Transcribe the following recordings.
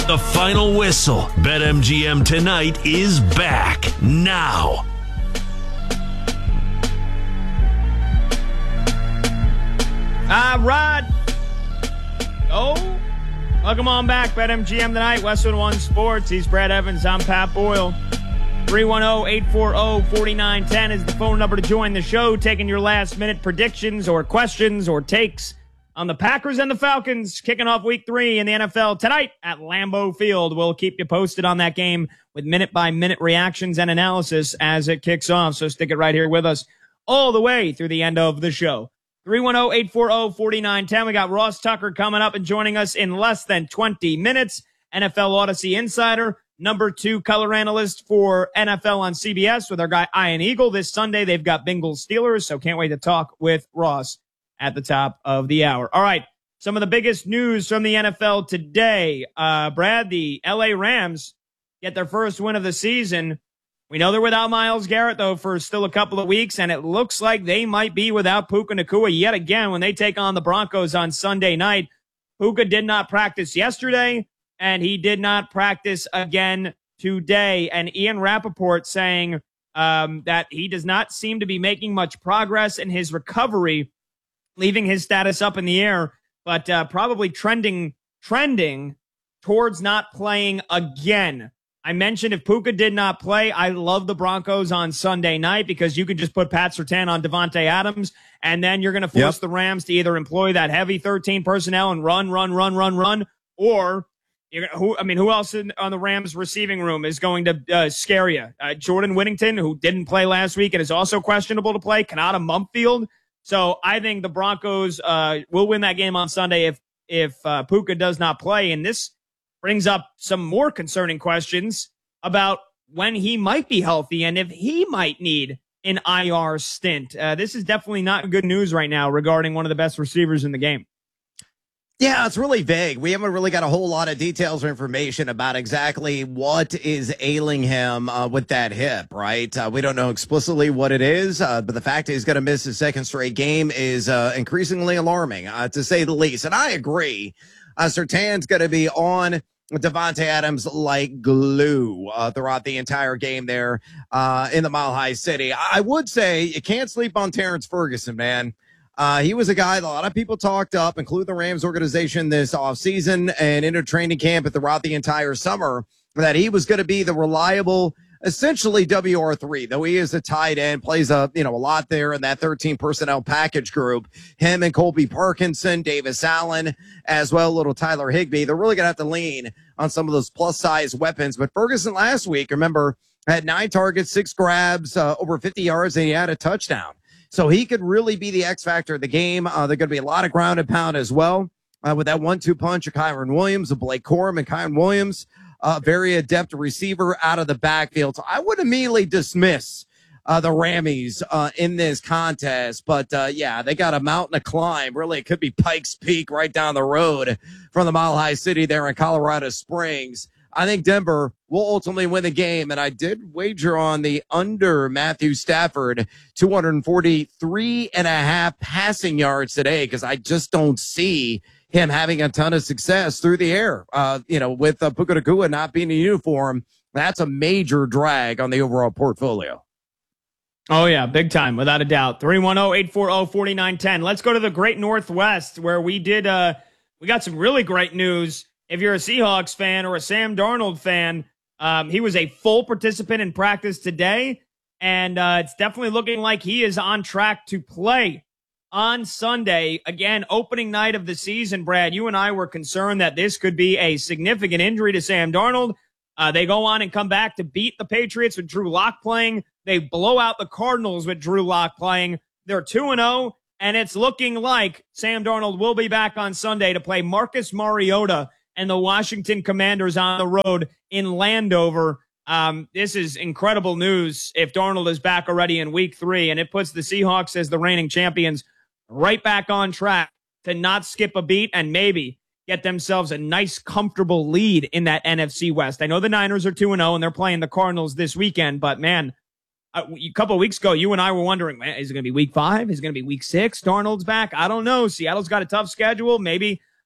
The final whistle. BetMGM Tonight is back now. Rod. Oh, welcome on back. BetMGM Tonight, Westwood One Sports. He's Brad Evans. I'm Pat Boyle. 310-840-4910 is the phone number to join the show. Taking your last-minute predictions or questions or takes on the Packers and the Falcons kicking off Week 3 in the NFL tonight at Lambeau Field. We'll keep you posted on that game with minute-by-minute reactions and analysis as it kicks off. So stick it right here with us all the way through the end of the show. 310-840-4910. We got Ross Tucker coming up and joining us in less than 20 minutes. NFL Odyssey Insider, number 2 color analyst for NFL on CBS with our guy Ian Eagle. This Sunday, they've got Bengals Steelers, so can't wait to talk with Ross at the top of the hour. All right, some of the biggest news from the NFL today. Brad, the LA Rams get their first win of the season. We know they're without Myles Garrett, though, for still a couple of weeks, and it looks like they might be without Puka Nacua yet again when they take on the Broncos on Sunday night. Puka did not practice yesterday, and he did not practice again today. And Ian Rappaport saying that he does not seem to be making much progress in his recovery, leaving his status up in the air, but probably trending towards not playing again. I mentioned if Puka did not play, I love the Broncos on Sunday night because you can just put Pat Surtain on Devontae Adams, and then you're going to force the Rams to either employ that heavy 13 personnel and run, or who else on the Rams receiving room is going to scare you? Jordan Whittington, who didn't play last week and is also questionable to play, Kanata Mumpfield. So I think the Broncos will win that game on Sunday if Puka does not play, and this brings up some more concerning questions about when he might be healthy and if he might need an IR stint. This is definitely not good news right now regarding one of the best receivers in the game. Yeah, it's really vague. We haven't really got a whole lot of details or information about exactly what is ailing him with that hip, right? We don't know explicitly what it is, but the fact that he's going to miss his second straight game is increasingly alarming, to say the least. And I agree. Surtain's going to be on Devontae Adams like glue throughout the entire game there in the Mile High City. I would say you can't sleep on Terrence Ferguson, man. He was a guy that a lot of people talked up, including the Rams organization this offseason and into training camp and throughout the entire summer, that he was going to be the reliable, essentially WR3, though he is a tight end, plays a lot there in that 13 personnel package group. Him and Colby Parkinson, Davis Allen, as well, little Tyler Higbee. They're really going to have to lean on some of those plus size weapons. But Ferguson last week, remember, had 9 targets, 6 grabs, over 50 yards, and he had a touchdown. So he could really be the X factor of the game. There's going to be a lot of ground and pound as well with that 1-2 punch of Kyron Williams, of Blake Corum and Kyron Williams. Very adept receiver out of the backfield. So I would immediately dismiss the Rammies in this contest. But, they got a mountain to climb. Really, it could be Pikes Peak right down the road from the Mile High City there in Colorado Springs. I think Denver will ultimately win the game. And I did wager on the under Matthew Stafford, 243.5 passing yards today, because I just don't see him having a ton of success through the air. With Puka Nacua not being in uniform, that's a major drag on the overall portfolio. Oh, yeah, big time, without a doubt. 310-840-4910. Let's go to the Great Northwest, where we got some really great news. If you're a Seahawks fan or a Sam Darnold fan, he was a full participant in practice today, and it's definitely looking like he is on track to play on Sunday. Again, opening night of the season, Brad, you and I were concerned that this could be a significant injury to Sam Darnold. They go on and come back to beat the Patriots with Drew Lock playing. They blow out the Cardinals with Drew Lock playing. They're 2-0, and it's looking like Sam Darnold will be back on Sunday to play Marcus Mariota and the Washington Commanders on the road in Landover. This is incredible news if Darnold is back already in Week 3, and it puts the Seahawks as the reigning champions right back on track to not skip a beat and maybe get themselves a nice, comfortable lead in that NFC West. I know the Niners are 2-0, and they're playing the Cardinals this weekend, but, man, a couple of weeks ago, you and I were wondering, man, is it going to be Week 5? Is it going to be Week 6? Darnold's back? I don't know. Seattle's got a tough schedule. Maybe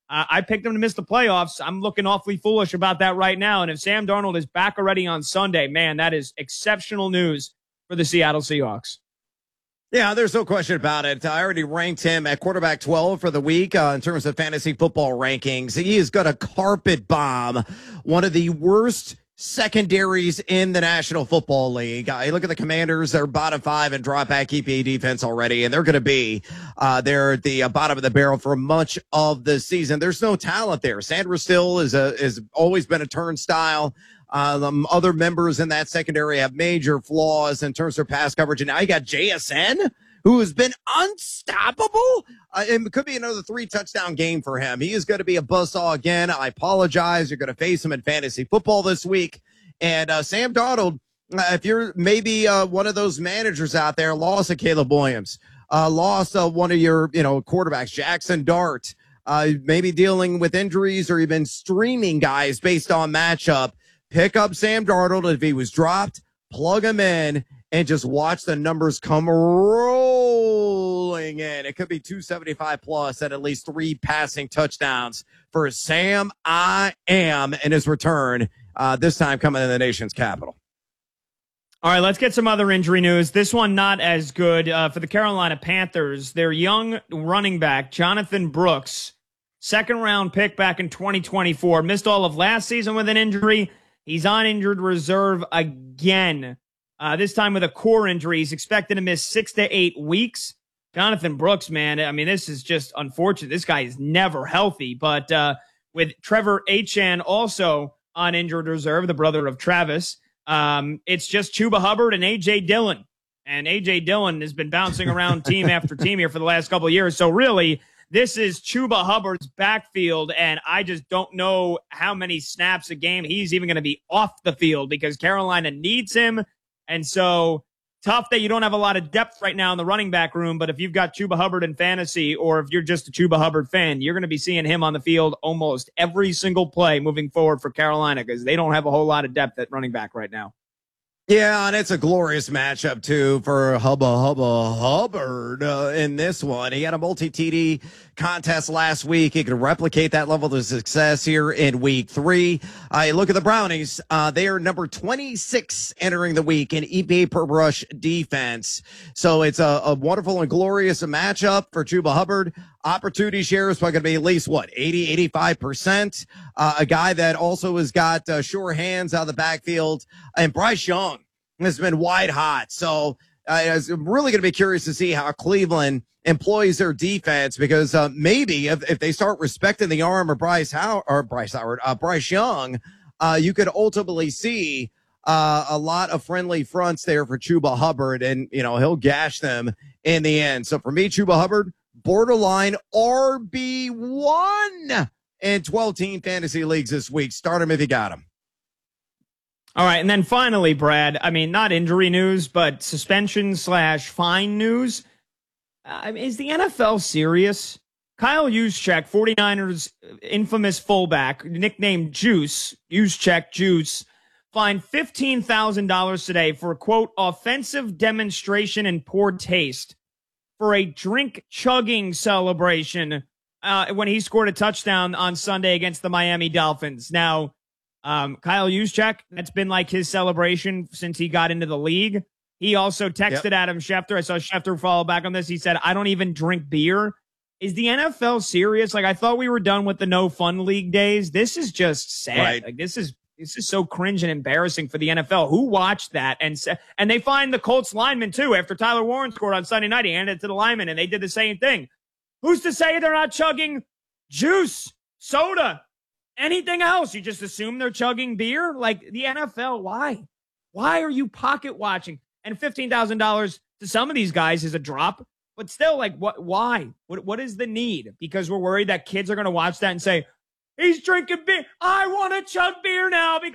I picked him to miss the playoffs. I'm looking awfully foolish about that right now. And if Sam Darnold is back already on Sunday, man, that is exceptional news for the Seattle Seahawks. Yeah, there's no question about it. I already ranked him at quarterback 12 for the week in terms of fantasy football rankings. He is going to carpet bomb one of the worst secondaries in the National Football League. You look at the Commanders, they're bottom 5 in drop back EPA defense already, and they're going to be they're at the bottom of the barrel for much of the season. There's no talent there. Sandra Still is always been a turnstile. Other members in that secondary have major flaws in terms of pass coverage. And now you got JSN, who has been unstoppable. It could be another 3-touchdown game for him. He is going to be a buzzsaw again. I apologize. You're going to face him in fantasy football this week. And Sam Darnold, if you're maybe one of those managers out there, lost a Caleb Williams, lost one of your quarterbacks, Jackson Dart, maybe dealing with injuries, or you've been streaming guys based on matchup. Pick up Sam Darnold. If he was dropped, plug him in and just watch the numbers come rolling in. It could be 275 plus and at least 3 passing touchdowns for Sam I Am in his return, this time coming in the nation's capital. All right, let's get some other injury news. This one not as good for the Carolina Panthers. Their young running back, Jonathan Brooks, second-round pick back in 2024, missed all of last season with an injury. He's on injured reserve again, this time with a core injury. He's expected to miss 6 to 8 weeks. Jonathan Brooks, man, I mean, this is just unfortunate. This guy is never healthy. But with Trevor Achane also on injured reserve, the brother of Travis, it's just Chuba Hubbard and A.J. Dillon. And A.J. Dillon has been bouncing around team after team here for the last couple of years. So really, this is Chuba Hubbard's backfield, and I just don't know how many snaps a game he's even going to be off the field because Carolina needs him. And so tough that you don't have a lot of depth right now in the running back room, but if you've got Chuba Hubbard in fantasy, or if you're just a Chuba Hubbard fan, you're going to be seeing him on the field almost every single play moving forward for Carolina because they don't have a whole lot of depth at running back right now. Yeah, and it's a glorious matchup, too, for Hubbard in this one. He had a multi-TD contest last week. He could replicate that level of success here in week 3. Look at the Brownies. They are number 26 entering the week in EPA per rush defense. So it's a wonderful and glorious matchup for Chuba Hubbard. Opportunity share is probably going to be at least, 85%. A guy that also has got sure hands out of the backfield. And Bryce Young has been wide hot. So I'm really going to be curious to see how Cleveland employs their defense because maybe if they start respecting the arm of Bryce Young, you could ultimately see a lot of friendly fronts there for Chuba Hubbard, and he'll gash them in the end. So for me, Chuba Hubbard, borderline RB1 in 12-team fantasy leagues this week. Start him if you got him. All right, and then finally, Brad, I mean, not injury news, but suspension/fine news. Is the NFL serious? Kyle Juszczyk, 49ers infamous fullback, nicknamed Juice, Juice, fined $15,000 today for, quote, offensive demonstration and poor taste for a drink-chugging celebration when he scored a touchdown on Sunday against the Miami Dolphins. Now, Kyle Juszczyk, that's been like his celebration since he got into the league. He also texted Adam Schefter. I saw Schefter follow back on this. He said, I don't even drink beer. Is the NFL serious? Like, I thought we were done with the no fun league days. This is just sad. Right. Like, this is so cringe and embarrassing for the NFL. Who watched that? And they find the Colts lineman too. After Tyler Warren scored on Sunday night, he handed it to the lineman and they did the same thing. Who's to say they're not chugging juice, soda, anything else? You just assume they're chugging beer? Like, the NFL, why? Why are you pocket watching? And $15,000 to some of these guys is a drop, but still, like, why? What is the need? Because we're worried that kids are going to watch that and say, he's drinking beer. I want to chug beer now because